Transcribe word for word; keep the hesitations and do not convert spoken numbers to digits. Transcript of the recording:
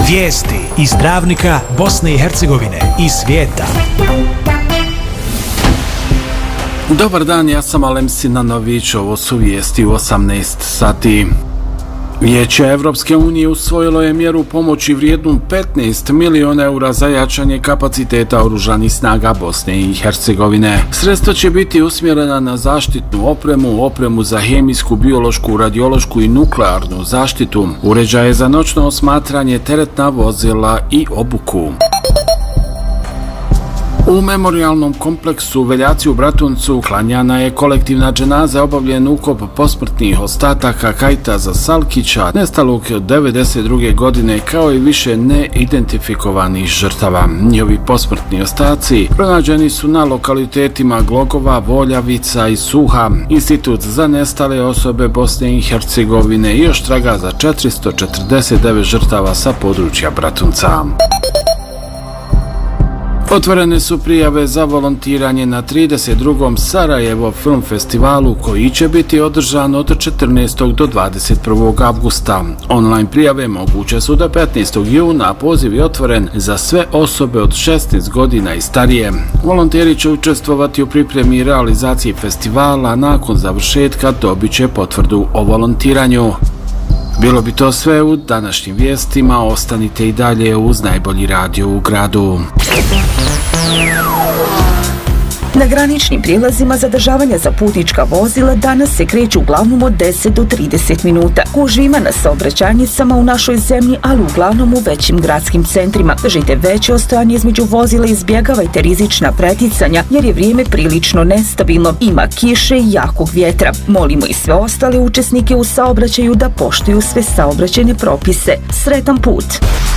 Vijesti iz Dravnika, Bosne i Hercegovine i svijeta. Dobar dan, ja sam Alem Sinanović, ovo su vijesti u osamnaest sati. Vijeće Evropske unije usvojilo je mjeru pomoći vrijednu petnaest milijuna eura za jačanje kapaciteta oružanih snaga Bosne i Hercegovine. Sredstva će biti usmjerena na zaštitnu opremu, opremu za hemijsku, biološku, radiološku i nuklearnu zaštitu, uređaje za noćno osmatranje, teretna vozila i obuku. U memorijalnom kompleksu Veljaci u Bratuncu klanjana je kolektivna dženaza, obavljen ukop posmrtnih ostataka Kajtaza Salkića, nestalog devedeset druge godine, kao i više neidentifikovanih žrtava. Njihovi posmrtni ostaci pronađeni su na lokalitetima Glogova, Voljavica i Suha. Institut za nestale osobe Bosne i Hercegovine još traga za četiristo četrdeset devet žrtava sa područja Bratunca. Otvorene su prijave za volontiranje na trideset drugom Sarajevo Film Festivalu, koji će biti održan od četrnaestog do dvadeset prvog avgusta. Online prijave moguće su do petnaestog juna, a poziv je otvoren za sve osobe od šesnaest godina i starije. Volonteri će učestvovati u pripremi i realizaciji festivala, a nakon završetka dobit će potvrdu o volontiranju. Bilo bi to sve u današnjim vijestima, ostanite i dalje uz najbolji radio u gradu. Na graničnim prijelazima zadržavanja za putnička vozila danas se kreću uglavnom od deset do trideset minuta. Gužvi ima na saobraćajnicama u našoj zemlji, ali uglavnom u većim gradskim centrima. Držite veće ostojanje između vozila i izbjegavajte rizična preticanja, jer je vrijeme prilično nestabilno. Ima kiše i jakog vjetra. Molimo i sve ostale učesnike u saobraćaju da poštuju sve saobraćajne propise. Sretan put!